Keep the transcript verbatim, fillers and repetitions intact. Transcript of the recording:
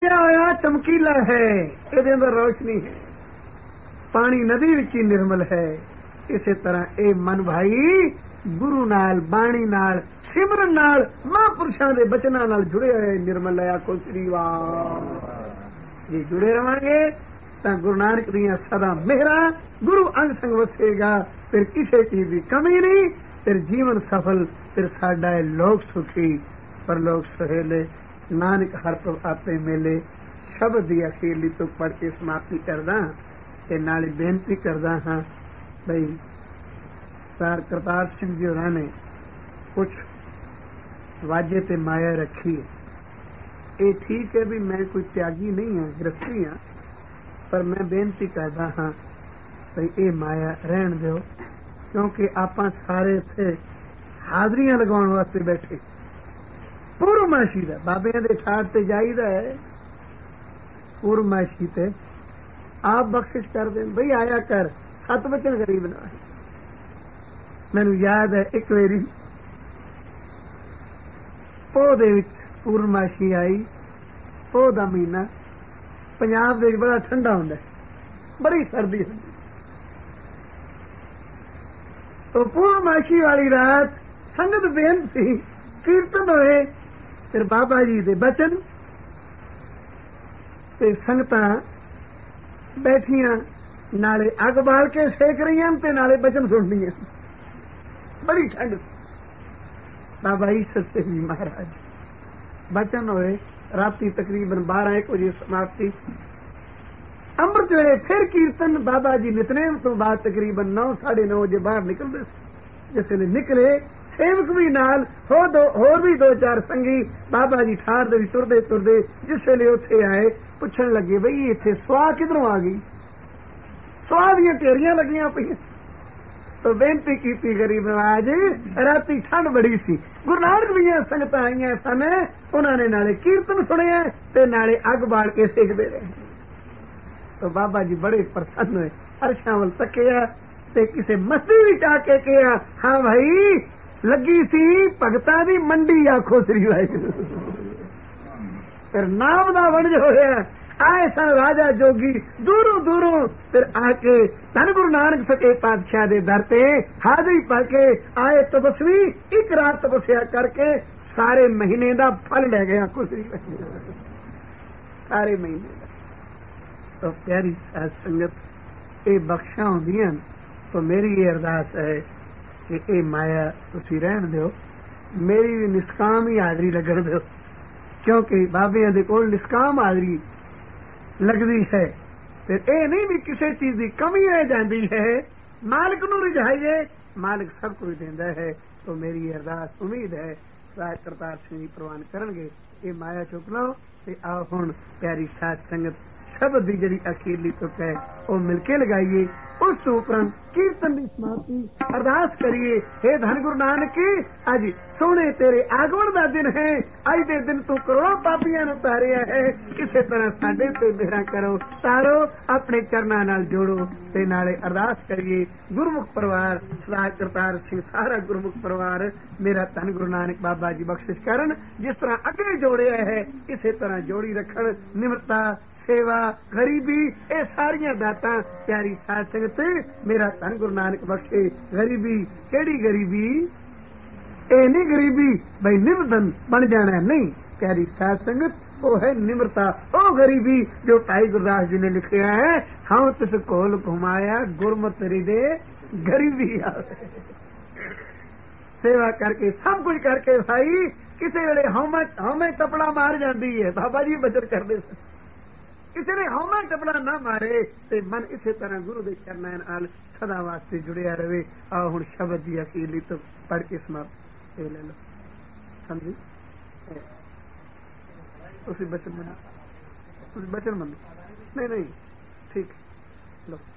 ਹੋਇਆ ਚਮਕੀਲਾ ਹੈ, ਇਹਦੇ ਅੰਦਰ ਰੋਸ਼ਨੀ ਹੈ। ਪਾਣੀ ਨਦੀ ਵਿੱਚ ਹੀ ਨਿਰਮਲ ਹੈ। ਇਸੇ ਤਰ੍ਹਾਂ ਇਹ ਮਨ ਭਾਈ ਗੁਰੂ ਨਾਲ, ਬਾਣੀ ਨਾਲ, ਸਿਮਰਨ ਨਾਲ, ਮਹਾਂਪੁਰਸ਼ਾਂ ਦੇ ਬਚਨਾਂ ਨਾਲ ਜੁੜਿਆ ਹੋਇਆ ਨਿਰਮਲ ਹੈ। ਆਖੋ ਸ੍ਰੀ ਵਾਹਿਗੁਰੂ। ਜੇ ਜੁੜੇ ਰਵਾਂਗੇ ਤਾਂ ਗੁਰੂ ਨਾਨਕ ਦੀਆਂ ਸਦਾ ਮਿਹਰਾਂ, ਗੁਰੂ ਅੰਗ ਸੰਗ ਵਸੇਗਾ, ਫਿਰ ਕਿਸੇ ਚੀਜ਼ ਦੀ ਕਮੀ ਨਹੀਂ, ਫਿਰ ਜੀਵਨ ਸਫਲ, ਫਿਰ ਸਾਡਾ ਹੈ ਲੋਕ ਸੁਖੀ ਪਰਲੋਕ ਸੁਹੇਲੇ। ਨਾਨਕ ਹਰ ਪ੍ਰਭ ਆਪੇ ਮੇਲੇ। ਸ਼ਬਦ ਦੀ ਅਖੀਰਲੀ ਤੋਂ ਪੜ੍ਹ ਕੇ ਸਮਾਪਤੀ ਕਰਦਾ ਤੇ ਨਾਲੇ ਬੇਨਤੀ ਕਰਦਾ ਹਾਂ ਬਈ ਸਰ ਕਰਤਾਰ ਸਿੰਘ ਜੀ ਹੋਰਾਂ ਨੇ ਕੁਛ ਵਾਜੇ ਤੇ ਮਾਇਆ ਰੱਖੀ ਹੈ। ਇਹ ਠੀਕ ਹੈ ਵੀ ਮੈਂ ਕੋਈ ਤਿਆਗੀ ਨਹੀਂ ਹਾਂ, ਗ੍ਰਸਤੀ ਹਾਂ, ਪਰ ਮੈਂ ਬੇਨਤੀ ਕਰਦਾ ਹਾਂ ਬਈ ਇਹ ਮਾਇਆ ਰਹਿਣ ਦਿਓ, ਕਿਉਂਕਿ ਆਪਾਂ ਸਾਰੇ ਇੱਥੇ ਹਾਜ਼ਰੀਆਂ ਲਗਾਉਣ ਵਾਸਤੇ ਬੈਠੇ। ਪੂਰਮਾਸ਼ੀ ਦਾ ਬਾਬਿਆਂ ਦੇ ਠਾਠ ਤੇ ਜਾਈਦਾ ਹੈ, ਪੂਰਮਾਸ਼ੀ ਤੇ ਆਪ ਬਖਸ਼ਿਸ਼ ਕਰ ਦੇਣ ਬਈ ਆਇਆ ਕਰ, ਸੱਤ ਬਚਨ ਗਰੀਬ ਨਾ। ਮੈਨੂੰ ਯਾਦ ਹੈ ਇੱਕ ਵਾਰੀ ਪੋਹ ਦੇ ਵਿੱਚ ਪੂਰਮਾਸ਼ੀ ਆਈ, ਪੋਹ ਦਾ ਮਹੀਨਾ ਪੰਜਾਬ ਦੇ ਵਿੱਚ ਬੜਾ ਠੰਡਾ ਹੁੰਦਾ, ਬੜੀ ਸਰਦੀ ਹੁੰਦੀ। तो पूर्णमाशी वाली रात संगत बेनती कीर्तन होए, फिर बाबा जी दे बचन ते संगतां बैठियां, नाले अग बाल के सेक रही ते नाले बचन सुन रही। बड़ी ठंड। बाबा ईश्वर सिंह जी महाराज बचन होए, राती तकरीबन बारह एक बजे समाप्ति। अमृत वेले फिर कीर्तन। बाबा जी नितनेम तो बाद तकरीबन नौ साढ़े नौ बजे बाहर निकलते। जिसले निकले सेवक भी नाल हो दो होर भी दो चार संगी बाबा जी ठार दे तुरदे तुरदे जिसले उत्थे आए पुछन लगे बई इत्थे स्वाह किधरों आ गई। स्वाह दियां ढेरियां लगियां पईयां। तो बेनती की गरीब नवाज, राती ठंड बड़ी सी, गुरु नानक दियां संगतां आईयां सन, उन्होंने नाले कीर्तन सुनिया ते नाले अग बाल के सेकदे रहे। तो बाबा जी बड़े प्रसन्न हुए, अरशां वल तकिया ते किसे मस्ती विच आके कहा, हाँ भाई लगी सी भगतां दी मंडी। आखो श्री वाहिगुरू। फिर नाम दा वणज होया। आए सन राजा जोगी दूरों दूरों, फिर आके धन गुरु नानक सच्चे पातशाह दे दर ते हाजरी भर के आए तपस्वी। एक रात तपस्या करके सारे महीने दा फल ले गया। आखो श्री वाहिगुरू। सारे महीने दा। तो प्यारी साध संगत ये बख्शा होंदियां, तो मेरी ये अरदास है कि ये माया तुसी रहन दो, मेरी भी निष्काम ही हाजरी लगन दो, क्योंकि बाबियां दे कोल निष्काम हाजरी लगदी है। फिर ये नहीं भी किसी चीज की कमी रह जाती है, मालिक नूं रिझाइए, मालिक सब कुछ देंदा है। तो मेरी अरदास उम्मीद है राज करतार सिंह जी प्रवान करनगे। ये माया चुक लो ते आओ हुण प्यारी साध संगत शब्द की जी अखीरली तुक है वह मिलके लगाइए। उस उपरंत कीर्तन की समाप्ति अरदास करिए। हे धन गुरु नानक, अज सोने तेरे आगमन का दिन है। अज दे दिन तू करोड़ों पापियां नूं तारिया है। किसी तरह साडे ते मेहरा करो, तारो, अपने चरना नाल जोड़ो ते नाले अरदास करिए। गुरमुख परिवार सदा करतार सिंह सारा गुरमुख परिवार मेरा धन गुरु नानक बाबा जी बख्शिश करन। जिस तरह अगे जोड़िया है इसे तरह जोड़ी रखन। निमरता, सेवा, गरीबी, ये सारिया दातां प्यारी साध संगत मेरा धन गुरु नानक बख्शे। गरीबी केड़ी गरीबी? ए नहीं गरीबी भाई निमधन बन जाना नहीं। प्यारी साध संगत वो है निम्रता, वो गरीबी जो भाई गुरदास जी ने लिखा है, हाँ तिस कोल घुमाया गुरमत रिदे गरीबी आवे। सेवा करके सब कुछ करके भाई किसी वेले हौमा हौमे टपड़ा मार जाती है। बाबा जी बचत करते किसी ने हौमा टपड़ा ना मारे ते मन इसे तरह गुरु के चरनां नाल सदा वास्ते जुड़िया रहे। आओ हुण शब्द की अखीरली तो पढ़ के समाप्त ले लो। समझी? तुसीं बचन मनो, तुसीं बचन मनो। नहीं नहीं ठीक लो।